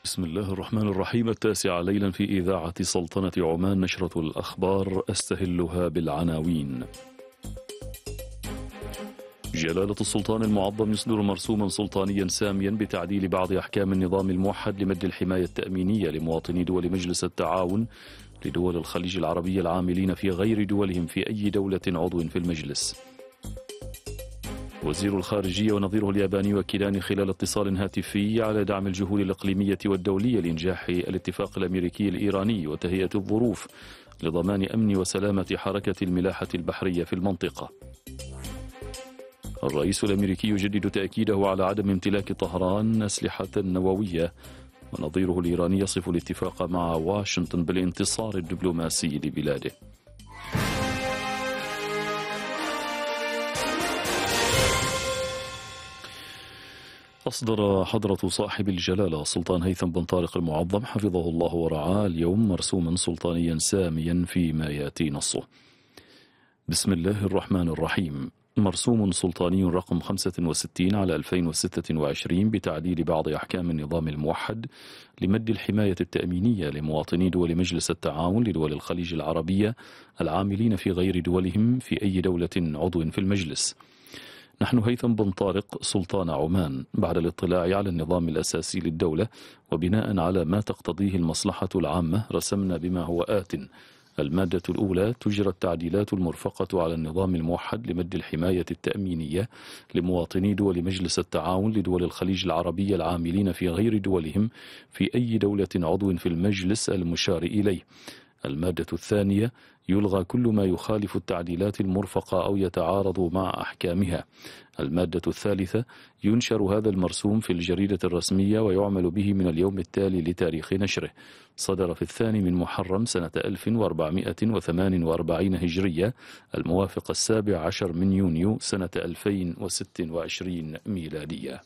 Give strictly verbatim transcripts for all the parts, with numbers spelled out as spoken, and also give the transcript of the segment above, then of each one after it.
بسم الله الرحمن الرحيم. التاسعة ليلا في إذاعة سلطنة عمان، نشرة الأخبار أستهلها بالعناوين. جلالة السلطان المعظم يصدر مرسوما سلطانيا ساميا بتعديل بعض أحكام النظام الموحد لمد الحماية التأمينية لمواطني دول مجلس التعاون لدول الخليج العربي العاملين في غير دولهم في أي دولة عضو في المجلس. وزير الخارجية ونظيره الياباني يؤكدان خلال اتصال هاتفي على دعم الجهود الإقليمية والدولية لإنجاح الاتفاق الأمريكي الإيراني وتهيئة الظروف لضمان أمن وسلامة حركة الملاحة البحرية في المنطقة. الرئيس الأمريكي يجدد تأكيده على عدم امتلاك طهران أسلحة نووية، ونظيره الإيراني يصف الاتفاق مع واشنطن بالانتصار الدبلوماسي لبلاده. أصدر حضرة صاحب الجلالة السلطان هيثم بن طارق المعظم حفظه الله ورعاه اليوم مرسوما سلطانيا ساميا فيما يأتي نصه. بسم الله الرحمن الرحيم. مرسوم سلطاني رقم خمسة وستين على ألفين وستة وعشرين بتعديل بعض أحكام النظام الموحد لمد الحماية التأمينية لمواطني دول مجلس التعاون لدول الخليج العربية العاملين في غير دولهم في أي دولة عضو في المجلس. نحن هيثم بن طارق سلطان عمان بعد الاطلاع على النظام الأساسي للدولة وبناء على ما تقتضيه المصلحة العامة رسمنا بما هو آت. المادة الأولى: تجرى التعديلات المرفقة على النظام الموحد لمد الحماية التأمينية لمواطني دول مجلس التعاون لدول الخليج العربية العاملين في غير دولهم في أي دولة عضو في المجلس المشار إليه. المادة الثانية: يلغى كل ما يخالف التعديلات المرفقة أو يتعارض مع أحكامها. المادة الثالثة: ينشر هذا المرسوم في الجريدة الرسمية ويعمل به من اليوم التالي لتاريخ نشره. صدر في الثاني من محرم سنة ألف وأربعمائة وثمان وأربعين هجرية، الموافق السابع عشر من يونيو سنة ألفين وستة وعشرين ميلادية.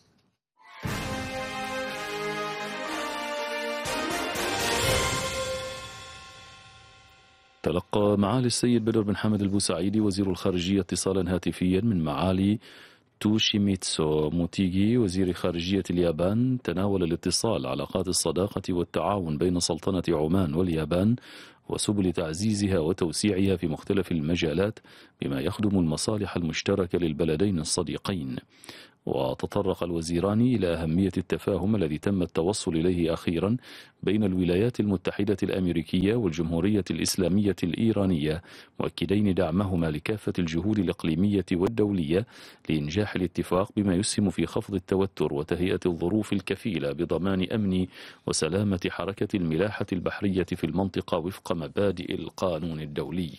تلقى معالي السيد بدر بن حمد البوسعيدي وزير الخارجية اتصالا هاتفيا من معالي توشيميتسو موتيغي وزير خارجية اليابان. تناول الاتصال علاقات الصداقة والتعاون بين سلطنة عمان واليابان وسبل تعزيزها وتوسيعها في مختلف المجالات بما يخدم المصالح المشتركة للبلدين الصديقين. وتطرق الوزيران إلى أهمية التفاهم الذي تم التوصل إليه أخيرا بين الولايات المتحدة الأمريكية والجمهورية الإسلامية الإيرانية، مؤكدين دعمهما لكافة الجهود الإقليمية والدولية لإنجاح الاتفاق بما يسهم في خفض التوتر وتهيئة الظروف الكفيلة بضمان أمن وسلامة حركة الملاحة البحرية في المنطقة وفق مبادئ القانون الدولي.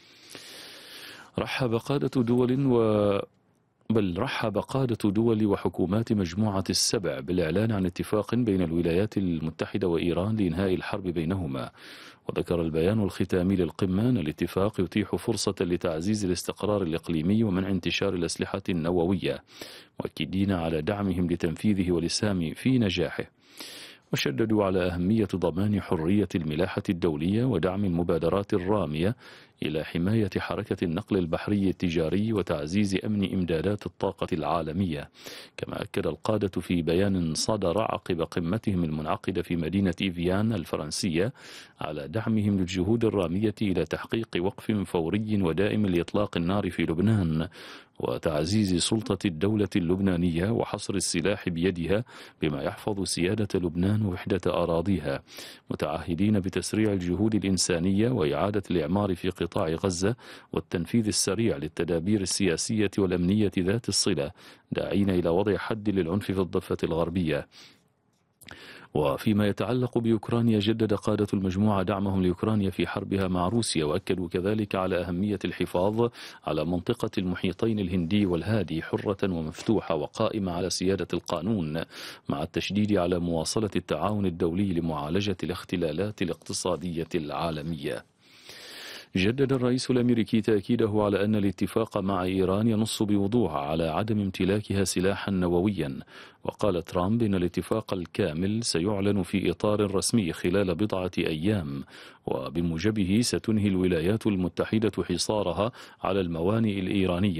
رحب قادة دول و بل رحب قادة دول وحكومات مجموعة السبع بالإعلان عن اتفاق بين الولايات المتحدة وإيران لإنهاء الحرب بينهما. وذكر البيان الختامي للقمة أن الاتفاق يتيح فرصة لتعزيز الاستقرار الإقليمي ومنع انتشار الأسلحة النووية، مؤكدين على دعمهم لتنفيذه والإسهام في نجاحه. وشددوا على أهمية ضمان حرية الملاحة الدولية ودعم المبادرات الرامية إلى حماية حركة النقل البحري التجاري وتعزيز أمن إمدادات الطاقة العالمية. كما أكد القادة في بيان صدر عقب قمتهم المنعقدة في مدينة إيفيان الفرنسية على دعمهم للجهود الرامية إلى تحقيق وقف فوري ودائم لإطلاق النار في لبنان وتعزيز سلطة الدولة اللبنانية وحصر السلاح بيدها بما يحفظ سيادة لبنان ووحدة أراضيها، متعهدين بتسريع الجهود الإنسانية وإعادة الإعمار في قطاع غزة والتنفيذ السريع للتدابير السياسية والأمنية ذات الصلة، داعين إلى وضع حد للعنف في الضفة الغربية. وفيما يتعلق بأوكرانيا، جدد قادة المجموعة دعمهم لأوكرانيا في حربها مع روسيا، وأكدوا كذلك على أهمية الحفاظ على منطقة المحيطين الهندي والهادي حرة ومفتوحة وقائمة على سيادة القانون، مع التشديد على مواصلة التعاون الدولي لمعالجة الاختلالات الاقتصادية العالمية. جدد الرئيس الأمريكي تأكيده على أن الاتفاق مع إيران ينص بوضوح على عدم امتلاكها سلاحا نوويا. وقال ترامب إن الاتفاق الكامل سيعلن في إطار رسمي خلال بضعة أيام، وبموجبه ستنهي الولايات المتحدة حصارها على الموانئ الإيرانية،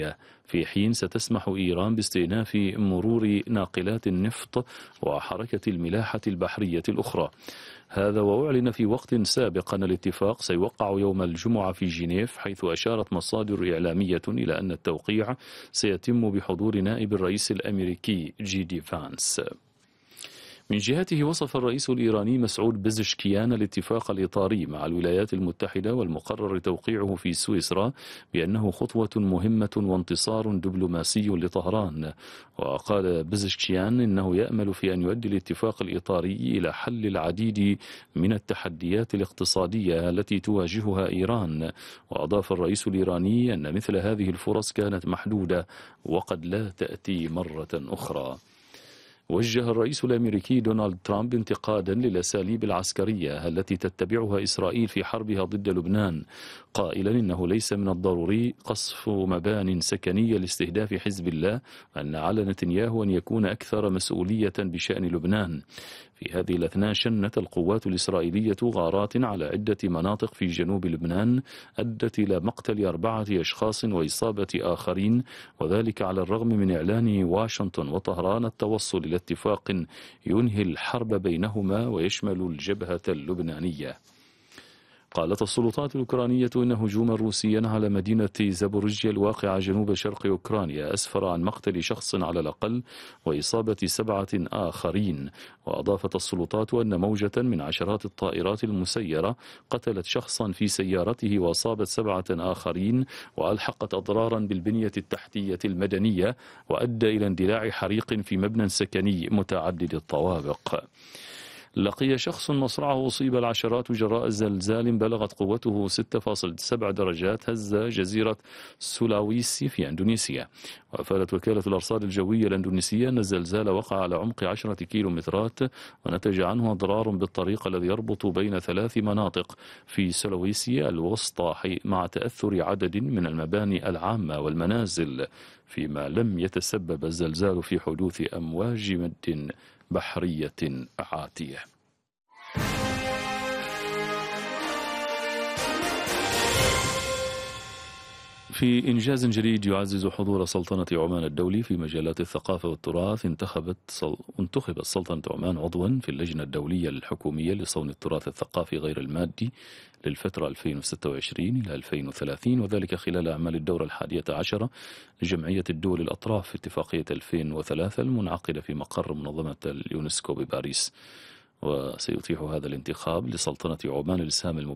في حين ستسمح إيران باستئناف مرور ناقلات النفط وحركة الملاحة البحرية الأخرى. هذا وأعلن في وقت سابق أن الاتفاق سيوقع يوم الجمعة في جنيف، حيث أشارت مصادر إعلامية إلى أن التوقيع سيتم بحضور نائب الرئيس الأمريكي جي دي فانس. من جهته وصف الرئيس الإيراني مسعود بزشكيان الاتفاق الإطاري مع الولايات المتحدة والمقرر توقيعه في سويسرا بأنه خطوة مهمة وانتصار دبلوماسي لطهران. وقال بزشكيان إنه يأمل في أن يؤدي الاتفاق الإطاري إلى حل العديد من التحديات الاقتصادية التي تواجهها إيران. وأضاف الرئيس الإيراني أن مثل هذه الفرص كانت محدودة وقد لا تأتي مرة أخرى. وجه الرئيس الأمريكي دونالد ترامب انتقادا للأساليب العسكرية التي تتبعها إسرائيل في حربها ضد لبنان، قائلا إنه ليس من الضروري قصف مبان سكنية لاستهداف حزب الله، وأن على نتنياهو أن يكون أكثر مسؤولية بشأن لبنان. في هذه الأثناء شنت القوات الإسرائيلية غارات على عدة مناطق في جنوب لبنان أدت إلى مقتل أربعة أشخاص وإصابة آخرين، وذلك على الرغم من إعلان واشنطن وطهران التوصل إلى اتفاق ينهي الحرب بينهما ويشمل الجبهة اللبنانية. قالت السلطات الأوكرانية إن هجوما روسيا على مدينة زابوريجيا الواقعة جنوب شرق أوكرانيا أسفر عن مقتل شخص على الأقل وإصابة سبعة آخرين. وأضافت السلطات أن موجة من عشرات الطائرات المسيرة قتلت شخصا في سيارته وأصابت سبعة آخرين وألحقت أضرارا بالبنية التحتية المدنية، وأدى إلى اندلاع حريق في مبنى سكني متعدد الطوابق. لقي شخص مصرعه أصيب العشرات جراء زلزال بلغت قوته ستة فاصلة سبعة درجات هز جزيرة سولاويسي في أندونيسيا. وأفادت وكالة الأرصاد الجوية الأندونيسية أن الزلزال وقع على عمق عشرة كيلومترات ونتج عنه أضرار بالطريق الذي يربط بين ثلاث مناطق في سولاويسي الوسطى مع تأثر عدد من المباني العامة والمنازل، فيما لم يتسبب الزلزال في حدوث أمواج مد بحرية عاتية. في إنجاز جديد يعزز حضور سلطنة عمان الدولي في مجالات الثقافة والتراث، انتخبت صل... انتخبت سلطنة عمان عضوا في اللجنة الدولية الحكومية لصون التراث الثقافي غير المادي للفترة ألفين وستة وعشرين إلى ألفين وثلاثين، وذلك خلال أعمال الدورة الحادية عشرة لجمعية الدول الأطراف في اتفاقية ألفين وثلاثة المنعقدة في مقر منظمة اليونسكو بباريس. وسيتيح هذا الانتخاب لسلطنة عمان الإسهام